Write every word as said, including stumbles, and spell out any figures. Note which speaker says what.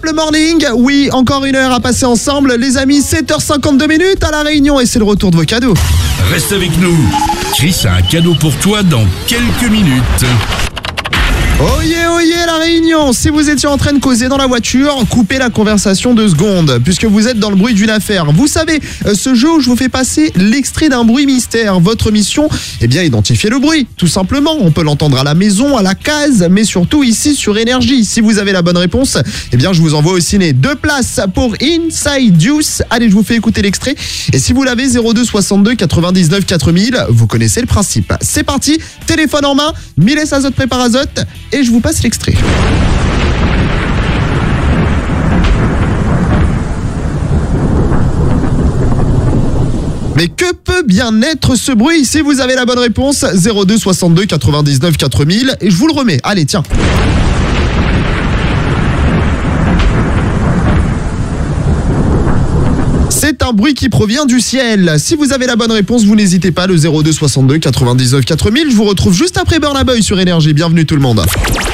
Speaker 1: Le morning, oui, encore une heure à passer ensemble. Les amis, sept heures cinquante-deux minutes à La Réunion et c'est le retour de vos cadeaux.
Speaker 2: Reste avec nous. Chris a un cadeau pour toi dans quelques minutes.
Speaker 1: Oyez, oyez La Réunion. Si vous étiez en train de causer dans la voiture, coupez la conversation deux secondes, puisque vous êtes dans le bruit d'une affaire. Vous savez, ce jeu où je vous fais passer l'extrait d'un bruit mystère. Votre mission, eh bien, identifier le bruit, tout simplement. On peut l'entendre à la maison, à la case, mais surtout ici sur Énergie. Si vous avez la bonne réponse, eh bien, je vous envoie au ciné. Deux places pour Inside Juice. Allez, je vous fais écouter l'extrait. Et si vous l'avez, zéro deux soixante-deux quatre-vingt-dix-neuf quatre mille, vous connaissez le principe. C'est parti, téléphone en main, mille azote prépare azote. Et je vous passe l'extrait. Mais que peut bien être ce bruit? Si vous avez la bonne réponse, zéro deux soixante-deux quatre-vingt-dix-neuf quatre mille. Et je vous le remets. Allez, tiens. C'est un bruit qui provient du ciel. Si vous avez la bonne réponse, vous n'hésitez pas, le zéro deux soixante-deux quatre-vingt-dix-neuf quatre mille. Je vous retrouve juste après Burna Boy sur Énergie. Bienvenue tout le monde.